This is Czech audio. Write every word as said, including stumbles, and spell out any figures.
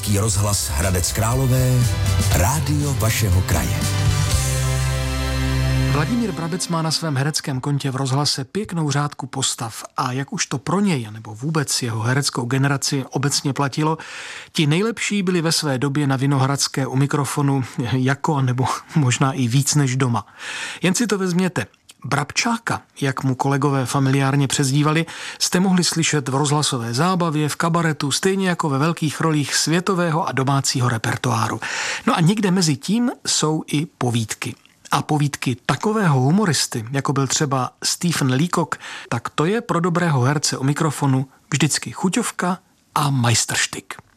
Český rozhlas Hradec Králové, rádio vašeho kraje. Vladimír Brabec má na svém hereckém kontě v rozhlase pěknou řádku postav a jak už to pro něj, nebo vůbec jeho hereckou generaci obecně platilo, ti nejlepší byli ve své době na Vinohradské u mikrofonu jako, nebo možná i víc než doma. Jen si to vezměte. Brabčáka, jak mu kolegové familiárně přezdívali, jste mohli slyšet v rozhlasové zábavě, v kabaretu, stejně jako ve velkých rolích světového a domácího repertoáru. No a někde mezi tím jsou i povídky. A povídky takového humoristy, jako byl třeba Stephen Leacock, tak to je pro dobrého herce u mikrofonu vždycky chuťovka a majstrštyk.